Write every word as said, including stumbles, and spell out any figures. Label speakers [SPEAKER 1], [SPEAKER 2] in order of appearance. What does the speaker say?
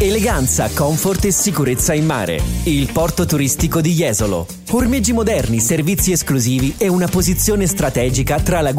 [SPEAKER 1] Eleganza, comfort e sicurezza in mare. Il porto turistico di Jesolo. Ormeggi moderni, servizi esclusivi e una posizione strategica tra laguna